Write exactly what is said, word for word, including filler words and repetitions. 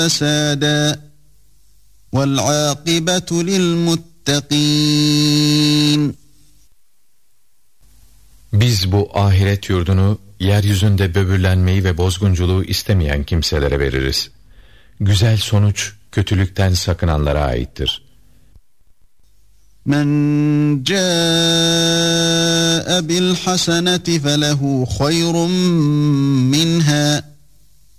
فسادا والعاقبة للمتقين. Biz bu ahiret yurdunu yeryüzünde böbürlenmeyi ve bozgunculuğu istemeyen kimselere veririz. Güzel sonuç kötülükten sakınanlara aittir. Men ca'e bil haseneti felehu hayrun minha